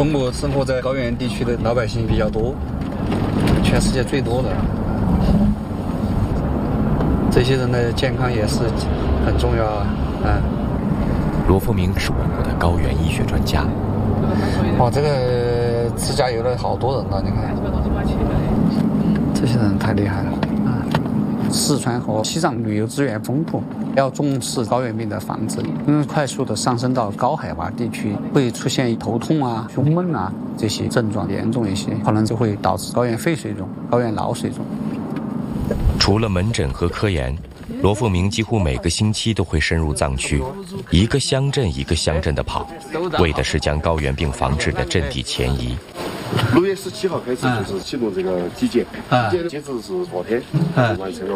中国生活在高原地区的老百姓比较多，全世界最多的。这些人的健康也是很重要啊。 罗福明是我国的高原医学专家。 哇，这个自驾游的好多人了，你看，这些人太厉害了。四川和西藏旅游资源丰富，要重视高原病的防治。因为快速的上升到高海拔地区，会出现头痛啊、胸闷啊这些症状严重一些，可能就会导致高原肺水肿、高原脑水肿。 除了门诊和科研，罗凤鸣几乎每个星期都会深入藏区，一个乡镇一个乡镇的跑，为的是将高原病防治的阵地前移。 6月17号开始就是启动这个体检，截止是昨天，完成了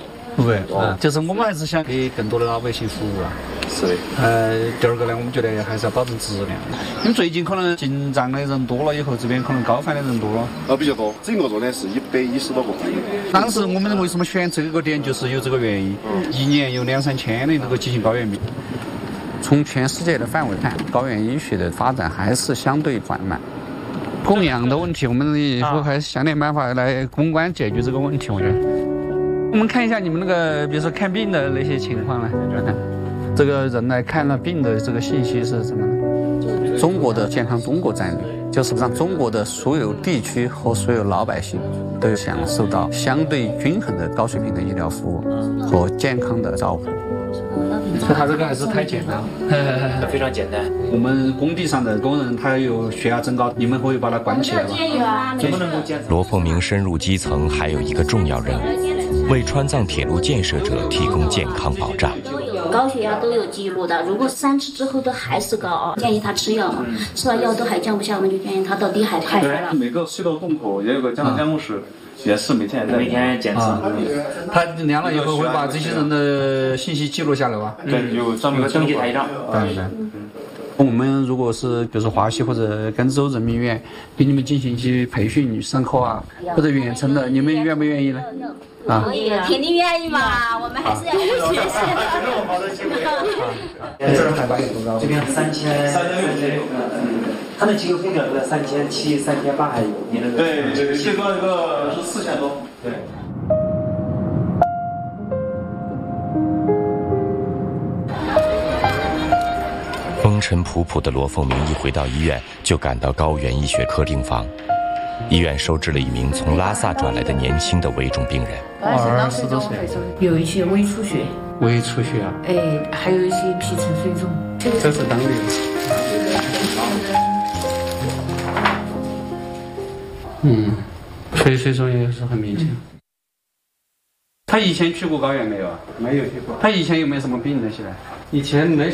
500。 就是我们还是想给更多的老百姓服务啊。 是的。 第二个呢，我们觉得还是要保证质量，因为最近可能进藏的人多了以后，这边可能高反的人多了。 比较多，整个状态是110多个。 当时我们为什么选这个点，就是有这个原因。一年有2、3千的那个急性高原病。从全世界的范围看，高原医学的发展还是相对缓慢。供氧的问题，我们以后还是想点办法来攻关解决这个问题。我觉得，我们看一下你们那个，比如说看病的那些情况呢，这个人来看了病的这个信息是什么呢？中国的健康中国战略就是让中国的所有地区和所有老百姓都享受到相对均衡的高水平的医疗服务和健康的照顾。他这个还是太简单了， 非常简单。 我们工地上的工人他有血压增高，你们会把他关起来吗？ 怎么能够监测？ 罗凤鸣深入基层还有一个重要任务，为川藏铁路建设者提供健康保障。 高血压都有记录的，如果3次之后都还是高啊，建议他吃药嘛，吃完药都还降不下，我们就建议他到低海拔了。 每个隧道洞口也有个监护室。也是每天检测， 他量了以后会把这些人的信息记录下来吧？ 对，有专门的登记台账。 对。我们如果是比如说华西或者甘州人民医院给你们进行一些培训上课啊，或者远程的，你们愿不愿意呢？ 肯定愿意嘛，我们还是要学习的。 这儿海拔有多高？ 这边3300。它的几个风表都在3700、3800还有。你那个对，最高一个是4000多。对。 风尘仆仆的罗凤鸣一回到医院，就赶到高原医学科病房。医院收治了一名从拉萨转来的年轻的危重病人。 20多岁， 有一些微出血。 微出血啊？ 还有一些皮层水肿。 这是当地的。水肿也是很明显。他以前去过高原没有啊？没有去过。他以前有没有什么病那些？以前没。